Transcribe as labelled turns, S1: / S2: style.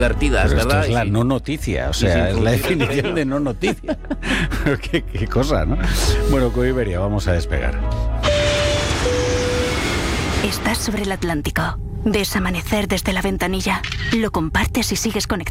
S1: divertidas,
S2: Pero
S1: ¿verdad?
S2: esto es la no noticia, o sea, es la definición de no noticia. ¿Qué cosa, ¿no? Bueno, con Iberia vamos a despegar.
S3: Estás sobre el Atlántico. Ves amanecer desde la ventanilla. Lo compartes y sigues conectado.